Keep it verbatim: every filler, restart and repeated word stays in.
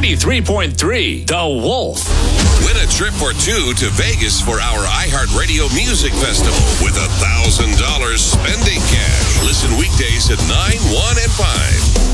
ninety-three point three The Wolf. Win a trip or two to Vegas for our iHeartRadio Music Festival with one thousand dollars spending cash. Listen weekdays at nine, one, and five.